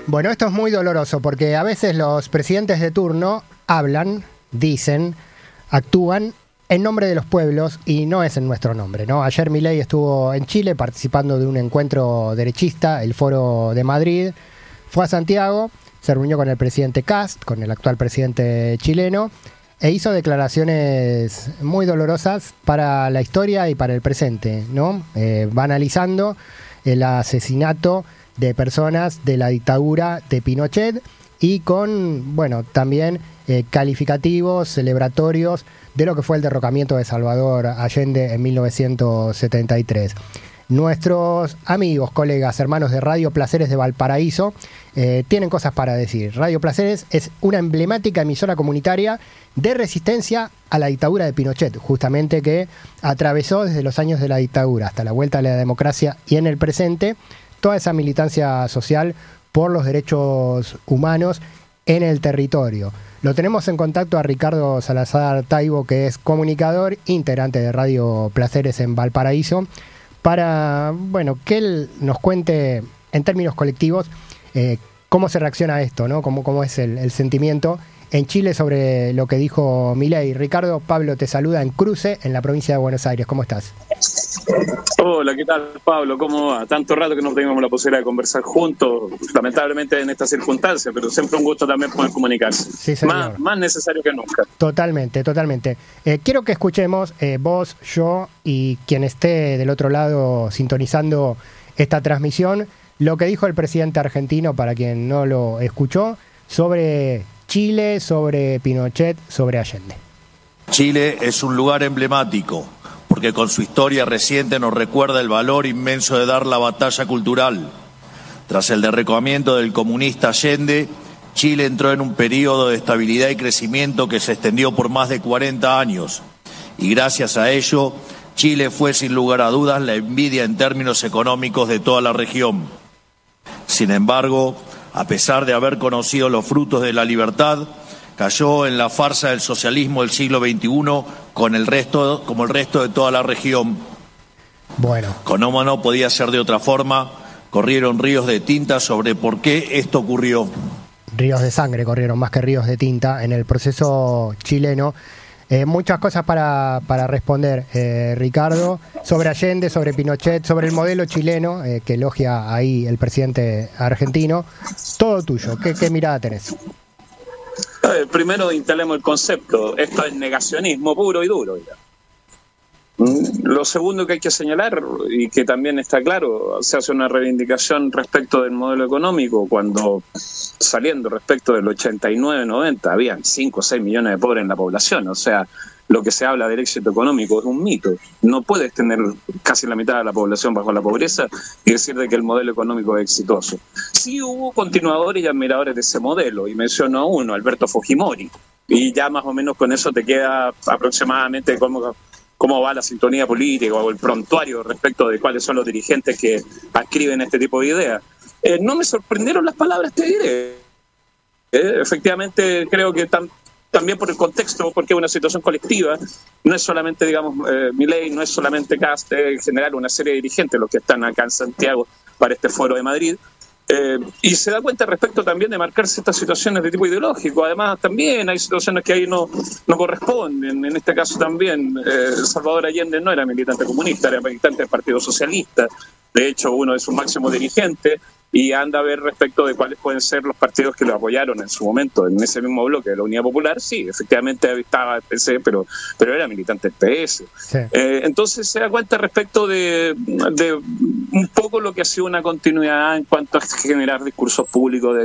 Bueno, esto es muy doloroso porque a veces los presidentes de turno hablan, dicen, actúan en nombre de los pueblos y no es en nuestro nombre, ¿no? Ayer Milei estuvo en Chile participando de un encuentro derechista, el Foro de Madrid. Fue a Santiago, se reunió con el presidente Kast, con el actual presidente chileno, e hizo declaraciones muy dolorosas para la historia y para el presente, ¿no? Va analizando el asesinato de personas de la dictadura de Pinochet y con, bueno, también calificativos celebratorios de lo que fue el derrocamiento de Salvador Allende en 1973. Nuestros amigos, colegas, hermanos de Radio Placeres de Valparaíso tienen cosas para decir. Radio Placeres es una emblemática emisora comunitaria de resistencia a la dictadura de Pinochet, justamente que atravesó desde los años de la dictadura hasta la vuelta a la democracia y en el presente toda esa militancia social por los derechos humanos en el territorio. Lo tenemos en contacto a Ricardo Salazar Taibo, que es comunicador, integrante de Radio Placeres en Valparaíso, para, bueno, que él nos cuente en términos colectivos cómo se reacciona a esto, ¿no? Cómo es el sentimiento en Chile sobre lo que dijo Milei. Ricardo, Pablo te saluda en Cruce, en la provincia de Buenos Aires. ¿Cómo estás? Hola, ¿qué tal, Pablo? ¿Cómo va? Tanto rato que no teníamos la posibilidad de conversar juntos, lamentablemente en estas circunstancias, pero siempre un gusto también poder comunicarse. Sí, señor. Más necesario que nunca. Totalmente. Quiero que escuchemos, vos, yo y quien esté del otro lado sintonizando esta transmisión, lo que dijo el presidente argentino, para quien no lo escuchó, sobre Chile, sobre Pinochet, sobre Allende. Chile es un lugar emblemático, porque con su historia reciente nos recuerda el valor inmenso de dar la batalla cultural. Tras el derrocamiento del comunista Allende, Chile entró en un periodo de estabilidad y crecimiento que se extendió por más de 40 años. Y gracias a ello, Chile fue sin lugar a dudas la envidia en términos económicos de toda la región. Sin embargo, a pesar de haber conocido los frutos de la libertad, cayó en la farsa del socialismo del siglo XXI como el resto de toda la región. Bueno. Como no podía ser de otra forma, corrieron ríos de tinta sobre por qué esto ocurrió. Ríos de sangre corrieron más que ríos de tinta en el proceso chileno. Muchas cosas para responder, Ricardo, sobre Allende, sobre Pinochet, sobre el modelo chileno, que elogia ahí el presidente argentino. Todo tuyo, ¿qué mirada tenés? Primero instalemos el concepto. Esto es negacionismo puro y duro. Lo segundo que hay que señalar, y que también está claro, se hace una reivindicación respecto del modelo económico, cuando saliendo respecto del 89-90 habían 5 o 6 millones de pobres en la población. O sea, lo que se habla del éxito económico es un mito. No puedes tener casi la mitad de la población bajo la pobreza y decir de que el modelo económico es exitoso. Sí hubo continuadores y admiradores de ese modelo, y menciono a uno, Alberto Fujimori, y ya más o menos con eso te queda aproximadamente cómo va la sintonía política o el prontuario respecto de cuáles son los dirigentes que adscriben este tipo de ideas. No me sorprendieron las palabras, te diré. Efectivamente, creo que también por el contexto, porque es una situación colectiva, no es solamente, digamos, Milei, no es solamente Kast, en general una serie de dirigentes los que están acá en Santiago para este foro de Madrid. Y se da cuenta respecto también de marcarse estas situaciones de tipo ideológico. Además, también hay situaciones que ahí no corresponden. En este caso también, Salvador Allende no era militante comunista, era militante del Partido Socialista. De hecho, uno de sus máximos dirigentes, y anda a ver respecto de cuáles pueden ser los partidos que lo apoyaron en su momento, en ese mismo bloque de la Unidad Popular. Sí, efectivamente estaba el PC, pero era militante del PS. Sí. Entonces se da cuenta respecto de un poco lo que ha sido una continuidad en cuanto a generar discursos públicos de